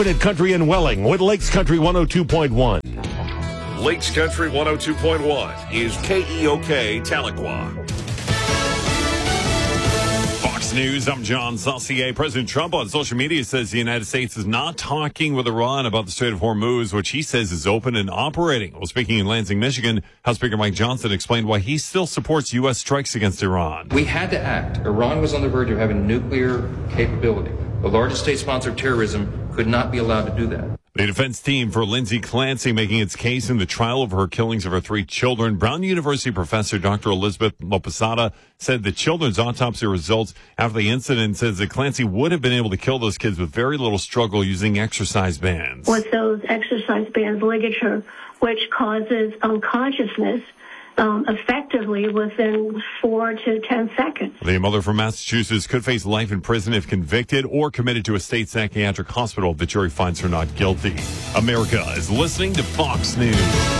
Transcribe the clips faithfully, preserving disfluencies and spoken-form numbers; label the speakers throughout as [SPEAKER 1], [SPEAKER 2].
[SPEAKER 1] Infinite Country in Welling with Lakes Country one oh two point one.
[SPEAKER 2] Lakes Country one oh two point one is K E O K Tahlequah. Fox News, I'm John Saucier. President Trump on social media says the United States is not talking with Iran about the Strait of Hormuz, which he says is open and operating. Well, speaking in Lansing, Michigan, House Speaker Mike Johnson explained why he still supports U S strikes against Iran.
[SPEAKER 3] We had to act. Iran was on the verge of having nuclear capability. The largest state sponsor of terrorism could not be allowed to do that.
[SPEAKER 1] The defense team for Lindsay Clancy making its case in the trial of her killings of her three children. Brown University professor Doctor Elizabeth Lopesada said the children's autopsy results after the incident says that Clancy would have been able to kill those kids with very little struggle using exercise bands.
[SPEAKER 4] With those exercise bands ligature, which causes unconsciousness Um, effectively within four to ten seconds.
[SPEAKER 1] The mother from Massachusetts could face life in prison if convicted or committed to a state psychiatric hospital if the jury finds her not guilty. America is listening to Fox News.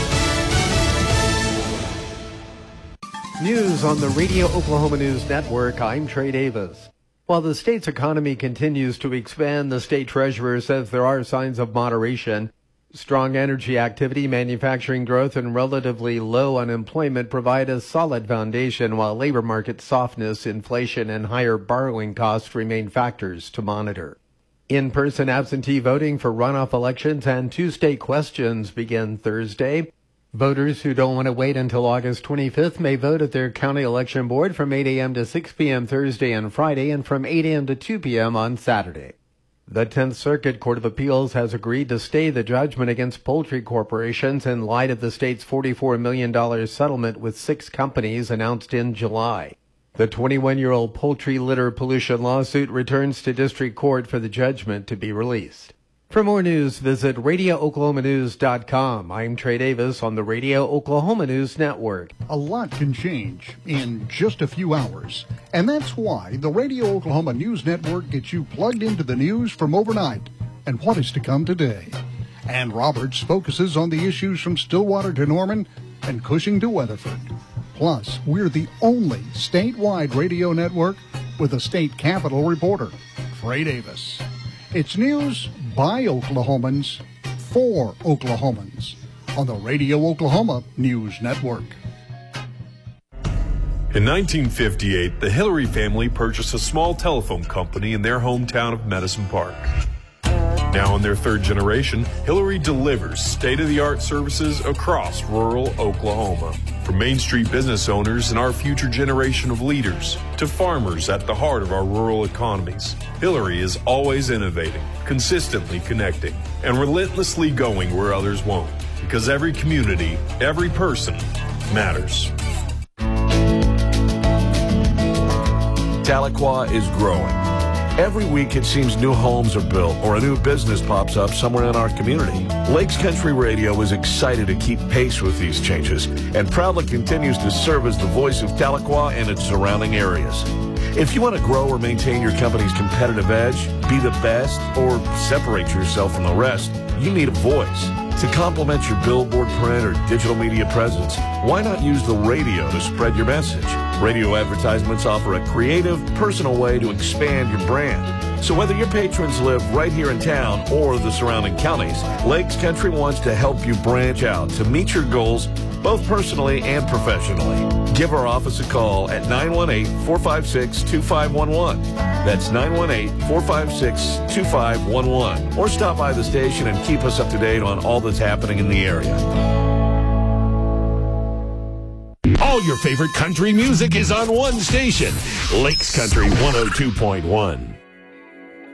[SPEAKER 5] News on the Radio Oklahoma News Network. I'm Trey Davis. While the state's economy continues to expand, the state treasurer says there are signs of moderation. Strong energy activity, manufacturing growth, and relatively low unemployment provide a solid foundation, while labor market softness, inflation, and higher borrowing costs remain factors to monitor. In-person absentee voting for runoff elections and two state questions begin Thursday. Voters who don't want to wait until August twenty-fifth may vote at their county election board from eight a.m. to six p.m. Thursday and Friday, and from eight a.m. to two p.m. on Saturday. The tenth Circuit Court of Appeals has agreed to stay the judgment against poultry corporations in light of the state's forty-four million dollars settlement with six companies announced in July. The twenty-one-year-old poultry litter pollution lawsuit returns to district court for the judgment to be released. For more news, visit radio oklahoma news dot com. I'm Trey Davis on the Radio Oklahoma News Network.
[SPEAKER 6] A lot can change in just a few hours, and that's why the Radio Oklahoma News Network gets you plugged into the news from overnight and what is to come today. Ann Roberts focuses on the issues from Stillwater to Norman and Cushing to Weatherford. Plus, we're the only statewide radio network with a state capitol reporter, Trey Davis. It's news by Oklahomans for Oklahomans on the Radio Oklahoma News Network.
[SPEAKER 7] In nineteen fifty-eight, the Hillary family purchased a small telephone company in their hometown of Medicine Park. Now in their third generation, Hillary delivers state-of-the-art services across rural Oklahoma. From Main Street business owners and our future generation of leaders to farmers at the heart of our rural economies, Hillary is always innovating, consistently connecting, and relentlessly going where others won't. Because every community, every person matters.
[SPEAKER 8] Tahlequah is growing. Every week it seems new homes are built or a new business pops up somewhere in our community. Lakes Country Radio is excited to keep pace with these changes and proudly continues to serve as the voice of Tahlequah and its surrounding areas. If you want to grow or maintain your company's competitive edge, be the best, or separate yourself from the rest, you need a voice. To complement your billboard, print, or digital media presence, why not use the radio to spread your message? Radio advertisements offer a creative, personal way to expand your brand. So whether your patrons live right here in town or the surrounding counties, Lakes Country wants to help you branch out to meet your goals both personally and professionally. Give our office a call at nine one eight, four five six, two five one one. That's nine one eight, four five six, two five one one. Or stop by the station and keep us up to date on all that's happening in the area.
[SPEAKER 1] All your favorite country music is on one station. Lakes Country one oh two point one.